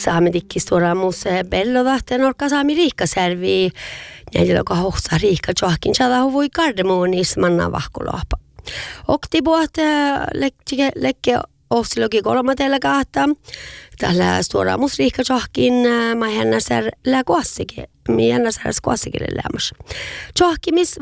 saametikki Storamus Bellodahten orka saami Riikkaservi neljällä hohsa Riikka johonkin saada voi Kardemonis manna vahkolapa. Oktibuot lekke ossilogi kolmatella kahta. Tällä Storamus Riikka johonkin maihennäsär läkuassikin. Miennäsär skuassikille lämmäs. Johonkin miss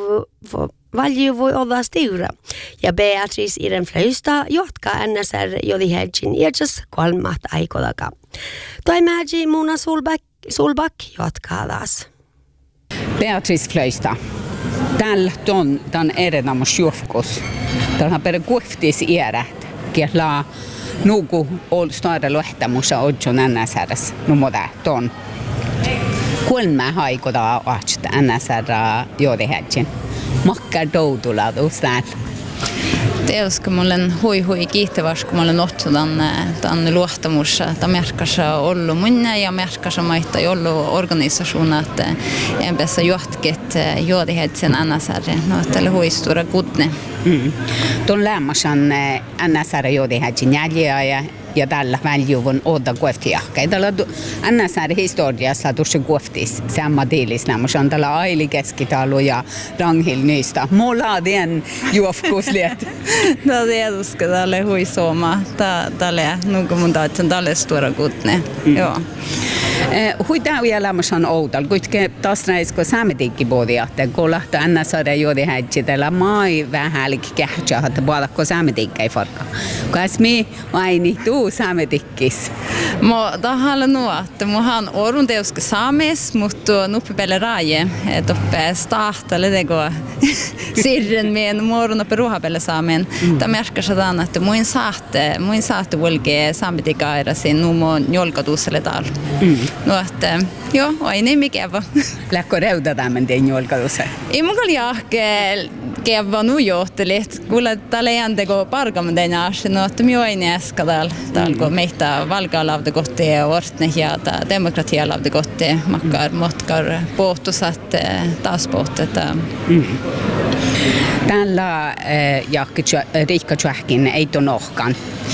valju voi olla stura. Ja Beatrice i den flösta jotka NSR jodi helgin iätsäs kolmat aikolaka. Toimäji Mona Solback jotka taas. Beatrice flösta. Tällä ton erenamus juofkus. Tällä per kueftis iärät. Kielaa nuku ol stare luehtamusa odjon NSRs numoda ton. Kolme haikoda aasta NSR jodi helgin. Makkar doudulatus täällä. Teoska mulle hui kiittäväs, kun mä olen ottu tämän luottamussa. Tämä merkassa ollut munne ja merkassa maita ollut organisationa, että en päässä johtkit juodihetsen NSR. No, tällä huistura kutne. Tuon lämmäsen NSR juodihetsen jäljää ja tällä väljuvun odda kueftiahka. Tällä NSR-historiassa tuossa kueftis samma tiilis lämmäsen tällä Aili Keskitalu ja Ranghil Nysta. Mulla den juofkusliet. No tietysti tälle huisoma. Tälle nuku mun taitsen tälle stora kutne. Joo. Hui täyjä lämmäsen oudal, kuitenkin taas näiskö saametikki boodiahte, kun lähtee NSR juodihetsi tällä mai vähällik kähtsä, että puolatko saametikki ei farka. Kas mi aini tuu saametikkis? Mä tahalla nuo, että muhan orun teoska saames, mutta nuppipelle raaje, että stahtalle teko sirren med morgon och ruhapelle saamen. Tämä merkkaa sadan, että muin saatte volke saametikaira sin numo njolkatuuselle täällä. No, että joo, aina mikävä. Lähkö reuta tämän tein njolkatuuselle? Ei mukaan jahke kevva nu johtelit, kuule täällä jänteko parkamme tein aasi, no, että minä aina äskä täällä kun meitä valkaalauta kohti ja ortne ja demokratialauta kohti motkar pohtusat taas pohtet. Tällä Riikka Tjähkin ei tuon ohkan.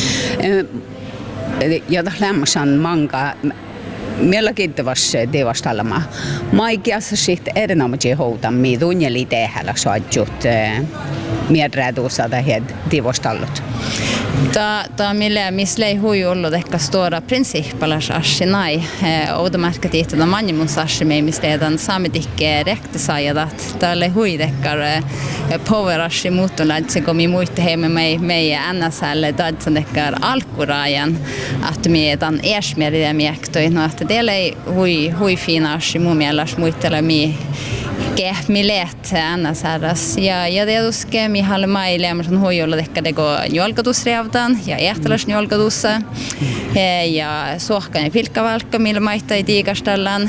Ja lämmäsen manga mielenkiintoista teevastalla. Maikiassa sitten erinomaisesti houtamme tunneli tehällä saadjut miedräduussa tai teevastallut. Tämä missä ei hui ollut ehkä stora princippalas assi nai. Outomarkka tiittää manjimus assi mei mistä edan saametikke rektisaajadat. Täällä hui tekkar power assi muuttunlaitse komi muitte heimme mei NSL dadsan tekkar alkuraajan. Att me edan ersmeriä miektoi. No että teillä ei hui fina assi mun mielessä muittele mi mi läht NSRs ja tietysti mi halle mai lämmäsen hoijolla ehkä teko njolkatusreavdan ja ehtalas njolkatussa ja sohkan ja pilkkavalkka millä maittai tiikastallan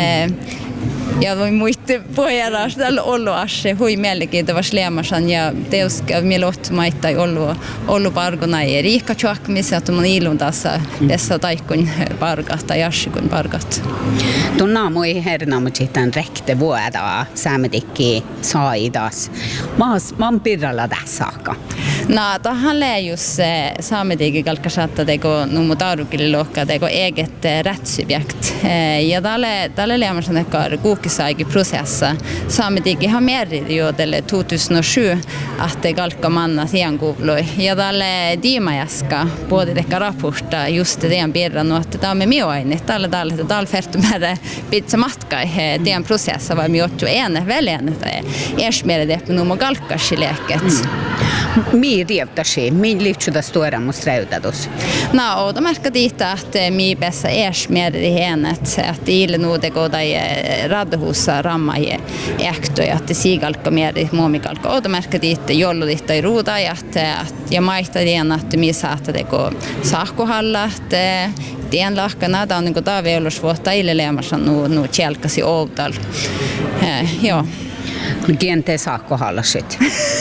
ja voi muitte pojalla tällä olluasse hui mielenkiintois lämmäsen ja tietysti millä otti maittai ollu pargona ja Riikka Tjähkmissä että mun ilun tässä taikkun pargat tai assikun pargat. Tunna moi hernamuji tämän rekte vuoda saametikki saidas. Mä oon pirralla tässä saakka. No, tähän läjus saametikki kalkkasatta teko numu taarukille luokka teko eget rättssubjekt. Ja tälle lämmäsen ehkä kuukkisaikin prosessa. Saametikki har meri jo tälle 2007 att kalkka manna sian kuvloi. Ja tälle diimajaska både teka rapporta just den pirran och att tämä mioaine. Tälle färtumärä pitsa matkai den prosessa var miottu en väljen ersmere numu kalkkasileeket. Mi rievtasi, min livtsuda stora mustreudatus. No, odomarkka tiittää, että mi päässä ersmere henet, että ille nuuteko tai radhussa rammaje ehtoja, että siikalkka mieri muomikalkka. Odomarkka tiittää jolludittai ruuda ja maihta tiena, että mi saatte teko sahkohalla, että tien lahkana, tämä on niin kuin vuotta ille leemassa nu tjälkasi outal. Joo. Kiente saakko hallasit.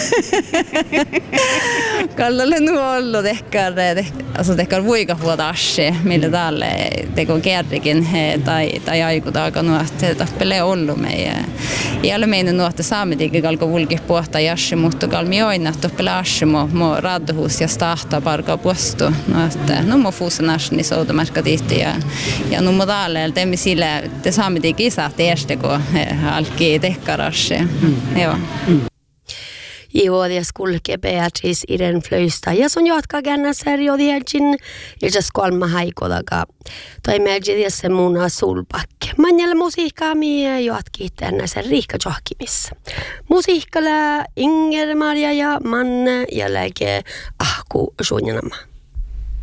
Kallalle nu ollut ehkä vuika vuotta assi, millä täällä teko kerrikin tai aikutaakaan nuotte tappele ollut meidän. Ja ole meidän nuotte saametikin kalko vulki puhta jassi, mutta kalmi oina tappele assi mo radduhus ja stahta parka puostu. No mo fuusan assi niin soutomarkkatiitti ja no mo täällä teemme sillä te saametikin isät eesteko alki tekkarassi. Joo. Ihuodias kulkee Beatrice Irene Flöistä ja sun jatkaa gärna riodielgin ilsas kolma haikodaga. Tai melgidias se muna sulpakke. Manjalla musiikkaa mie jatkii tänne sen riikka johkimissa. Musiikkalla Inger, Maria ja Manne ja läke ahku suunjanama.